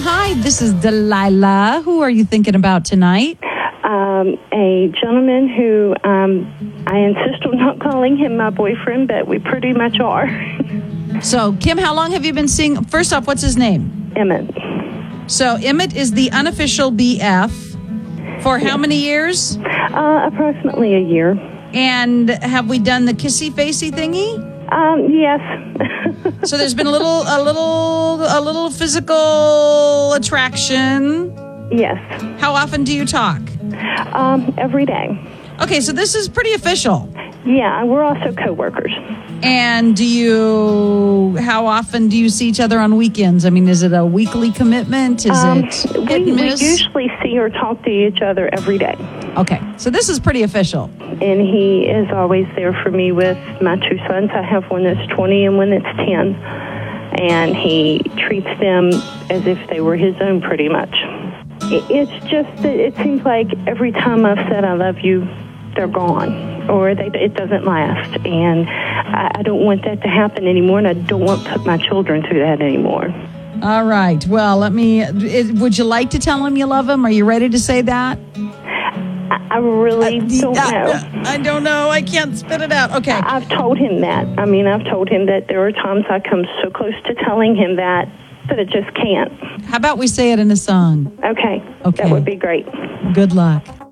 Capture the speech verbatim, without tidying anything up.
Hi, this is Delilah. Who are you thinking about tonight? Um, a gentleman who um, I insist on not calling him my boyfriend, but we pretty much are. So, Kim, how long have you been seeing? First off, what's his name? Emmett. So, Emmett is the unofficial B F for how many years? Uh, approximately a year. And have we done the kissy facey thingy? Um, yes. So there's been a little, a little, a little physical attraction. Yes. How often do you talk? Um, every day. Okay, so this is pretty official. Yeah, we're also coworkers. And do you, how often do you see each other on weekends? I mean, is it a weekly commitment? Is um, it hit we, and we miss? usually see or talk to each other every day. Okay, so this is pretty official. And he is always there for me with my two sons. I have one that's twenty and one that's ten. And he treats them as if they were his own pretty much. It, it's just that it seems like every time I've said I love you, they're gone. Or they, it doesn't last. And I, I don't want that to happen anymore. And I don't want to put my children through that anymore. All right. Well, let me, it, would you like to tell him you love him? Are you ready to say that? I, I really Uh, don't uh, know. I don't know. I can't spit it out. Okay. I, I've told him that. I mean, I've told him that there are times I come so close to telling him that, but I just can't. How about we say it in a song? Okay. Okay. That would be great. Good luck.